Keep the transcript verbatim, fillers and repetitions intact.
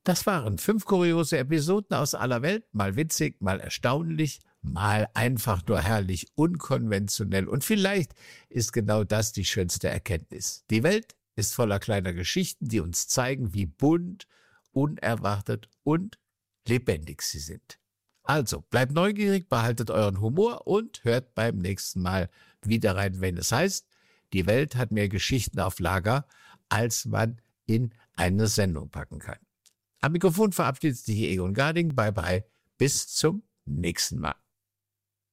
Das waren fünf kuriose Episoden aus aller Welt, mal witzig, mal erstaunlich, mal einfach nur herrlich unkonventionell. Und vielleicht ist genau das die schönste Erkenntnis. Die Welt ist voller kleiner Geschichten, die uns zeigen, wie bunt, unerwartet und lebendig sie sind. Also, bleibt neugierig, behaltet euren Humor und hört beim nächsten Mal wieder rein, wenn es heißt, die Welt hat mehr Geschichten auf Lager, als man in eine Sendung packen kann. Am Mikrofon verabschiedet sich Egon Garding. Bye bye. Bis zum nächsten Mal.